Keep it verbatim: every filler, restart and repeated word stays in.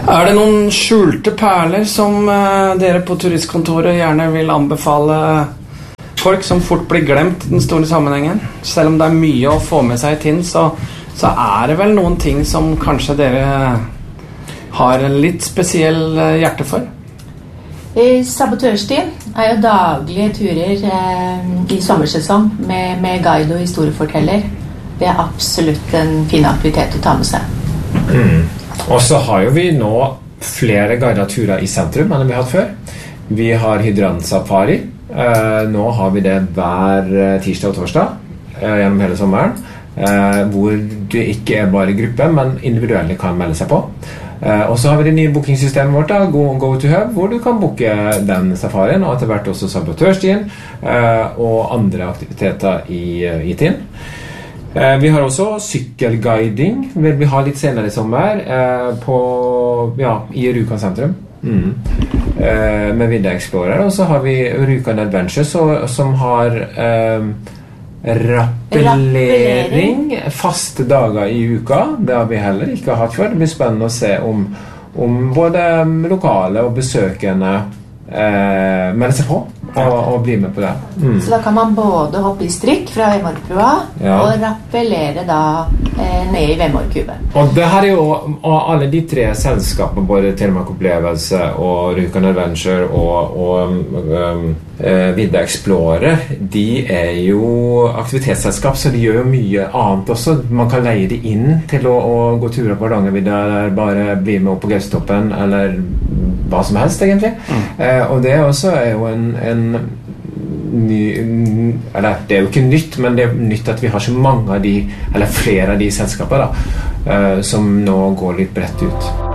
Er det noen skjulte perler som uh, dere på turistkontoret gjerne vil anbefale folk som fort blir glemt i den store sammenhengen? Selv om det er mye å få med seg i Tinn, så, så er det vel noen ting som kanskje dere har en litt spesiell uh, hjerte for? Sabotørstien er jo daglige turer eh, i sommersesong med, med guide og historieforteller. Det er absolutt en fin aktivitet å ta med seg. Mm. Og så har jo vi nå flere guidede turer i sentrum enn vi har hatt før. Vi har hydrantsafari. Eh, nå har vi det hver tirsdag og torsdag eh, gjennom hele sommeren. Eh, hvor det ikke er bare gruppe, men individuelle kan melde seg på. Uh, og så har vi det nye bookingsystemet vårt da, Go, Go to Hub, hvor du kan booke den safarien, og etter hvert også sabotørstien uh, og andre aktiviteter i, uh, i Tinn. Uh, vi har også sykkelguiding, vil vi ha litt senere i sommer, uh, på, ja, i Rjukan sentrum. Mm. Uh, med Vidda Explorer, og så har vi Rjukan Adventure, så, som har uh, rappellering faste dager i uka. Det har vi heller ikke hatt før. Det blir spennende å se om, om både lokale og besøkende eh, melder seg på og, og blir med på det. Mm. Så da kan man både hoppe i strikk fra Vemorkbrua ja. og rappellere da eh, ned i Vemorkuben. Og det her er jo alle de tre selskapene, både Telemark Opplevelse og Rjukan Adventure og, og um, uh, Vidda Explorer, de er jo aktivitetsselskap, så de gjør jo mye annet også. Man kan leie de inn til å, å gå turer på Hardangervidda eller bare bli med opp på Gaustatoppen eller hva som helst egentlig. Mm. Uh, og det også er jo en, en ny, eller det er jo ikke nytt, men det er nytt at vi har så mange av de, eller flere av de selskapene da, uh, som nå går litt bredt ut.